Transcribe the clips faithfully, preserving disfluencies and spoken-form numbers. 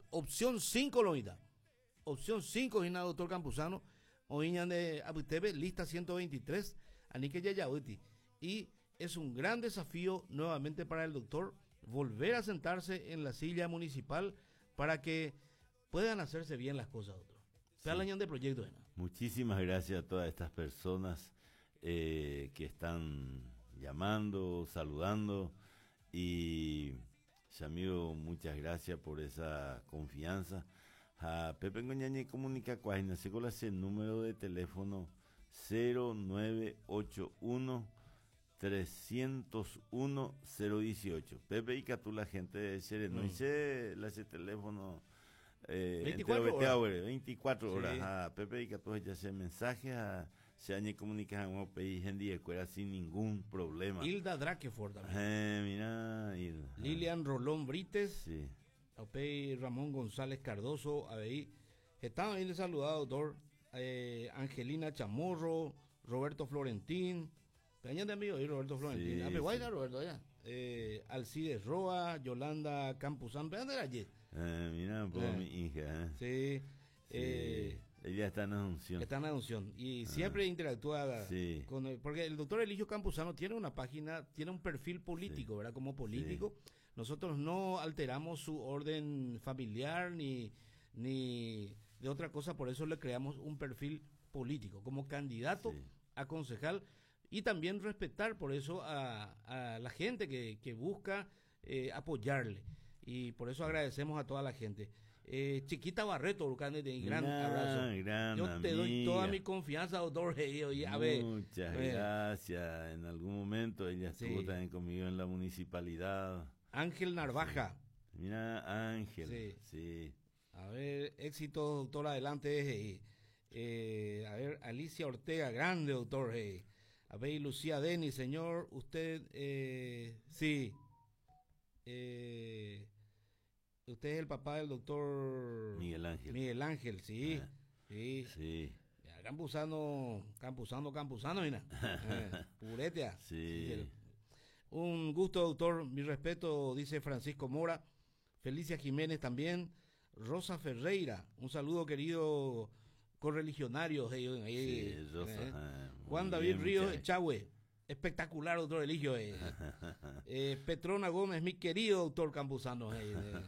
opción cinco lo mitad. Opción cinco, Gina, doctor Campuzano, o de Abutebe, lista ciento veintitrés, Anique Yayahuiti. Y es un gran desafío nuevamente para el doctor volver a sentarse en la silla municipal para que puedan hacerse bien las cosas, doctor. Sí. Año de proyecto, Gina. Muchísimas gracias a todas estas personas eh, que están llamando, saludando, y amigo, muchas gracias por esa confianza. A Pepe Ngoñañe comunica cuáles se cola el número de teléfono cero nueve ocho uno tres cero uno cero dieciocho. Pepe y Catú, la gente de Sereno, mm. y se la ese teléfono eh, veinticuatro horas. veinticuatro horas. Sí. A Pepe y Catú ya se mensaje a se añe comunica a país en día escuela sin ningún problema. Hilda Drakeford también. Eh, mira, Hilda. Lilian Rolón Brites. Sí. Opey Ramón González Cardoso, ahí estaba bien saludado, doctor. Eh, Angelina Chamorro, Roberto Florentín, peña de amigo, y Roberto Florentín, sí, ah, sí. Guayna, Roberto, allá. Eh, Alcides Roa, Yolanda Campuzán, peña de allí. Eh, mira, un poco eh, mi hija. ¿eh? Sí, sí. Eh, ella está en Asunción. Está en Asunción y siempre ah, interactúa sí. con el, porque el doctor Eligio Campuzano tiene una página, tiene un perfil político, sí. ¿verdad? Como político. Sí. Nosotros no alteramos su orden familiar ni, ni de otra cosa, por eso le creamos un perfil político, como candidato sí. a concejal, y también respetar por eso a, a la gente que, que busca eh, apoyarle, y por eso agradecemos a toda la gente. Eh, Chiquita Barreto, Lucande, de gran nah, abrazo. Gran Yo te amiga. doy toda mi confianza, doctor. Y a ver, muchas eh, gracias. En algún momento ella estuvo sí. también conmigo en la municipalidad. Ángel Narvaja. Sí. Mira, Ángel. Sí. sí. A ver, éxito, doctor, adelante. Eh, eh, a ver, Alicia Ortega, grande, doctor. Eh. A ver, Lucía Denis, señor, usted, eh, sí. Eh, usted es el papá del doctor Miguel Ángel. Miguel Ángel, sí. Ah, sí. Sí. Ya, Campuzano, Campuzano, Campuzano, mira. Eh, puretea. Sí. sí. Un gusto, doctor. Mi respeto, dice Francisco Mora. Felicia Jiménez también. Rosa Ferreira. Un saludo, querido correligionarios. Eh, eh, sí, Rosa. Eh. Ah, Juan David bien, Ríos muchas... Echagüe. Espectacular, doctor Eligio. Eh. eh, Petrona Gómez, mi querido doctor Campuzano. Eh, eh.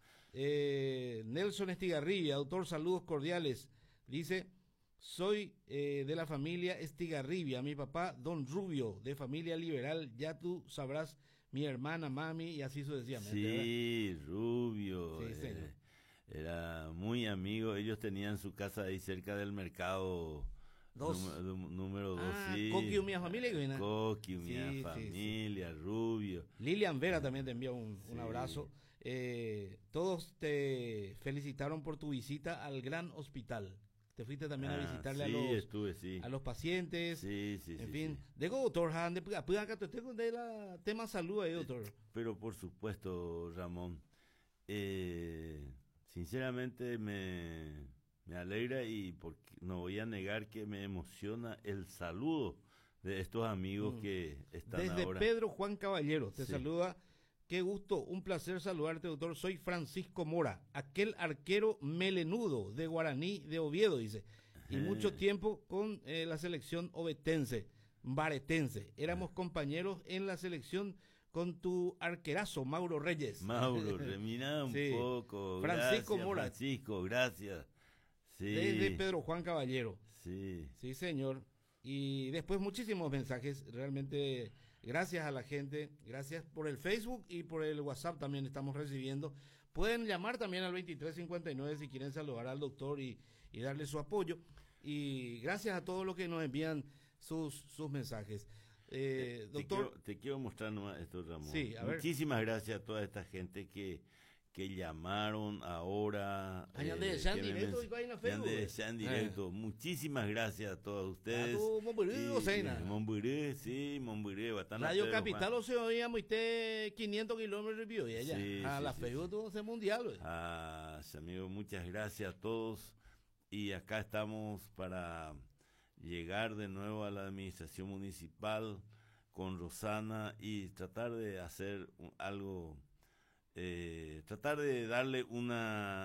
Eh, Nelson Estigarribia, doctor, saludos cordiales. Dice, soy eh, de la familia Estigarribia, mi papá Don Rubio, de familia liberal, ya tú sabrás, mi hermana, mami, y así sucesivamente. Sí, ¿verdad? Rubio. Sí, eh, era muy amigo, ellos tenían su casa ahí cerca del mercado. Dos. Número, número dos, ah, sí. Coqui, mi familia. Coqui, sí, mi sí, familia, sí. Rubio. Lilian Vera también te envía un, sí. un abrazo. Eh, todos te felicitaron por tu visita al gran hospital. Te fuiste también ah, a visitarle sí, a los estuve, sí. a los pacientes. Sí, sí, en sí, fin. Sí. Digo, doctor, de la tema salud ahí, doctor. Pero por supuesto, Ramón. Eh, sinceramente me... Me alegra y porque no voy a negar que me emociona el saludo de estos amigos mm. que están Desde ahora. Desde Pedro Juan Caballero te sí. saluda. Qué gusto, un placer saludarte, doctor. Soy Francisco Mora, aquel arquero melenudo de Guaraní de Oviedo, dice. Y eh. mucho tiempo con eh, la selección ovetense, baretense. Éramos eh. compañeros en la selección con tu arquerazo, Mauro Reyes. Mauro, remina un sí. poco. Francisco gracias, Mora. Francisco, gracias. Sí. Desde Pedro Juan Caballero. Sí. Sí, señor. Y después muchísimos mensajes, realmente gracias a la gente, gracias por el Facebook y por el WhatsApp también estamos recibiendo. Pueden llamar también al veintitrés cincuenta y nueve si quieren saludar al doctor y, y darle su apoyo. Y gracias a todos los que nos envían sus, sus mensajes. Eh, te, doctor. Te quiero, te quiero mostrar nomás esto, Ramón. Sí, a Muchísimas ver. gracias a toda esta gente que... que llamaron ahora. Eh, de desean directo y vayan a Facebook. De desean directo. Eh. Muchísimas gracias a todos ustedes. Ah, Monburé, Ocena. Monburé, sí, Monburé. Radio Capital o se oía usted quinientos kilómetros y allá. Sí, a sí, la sí, Facebook todo ese mundial. Wey. Ah, amigo, muchas gracias a todos. Y acá estamos para llegar de nuevo a la administración municipal con Rosana y tratar de hacer algo. Eh, tratar de darle una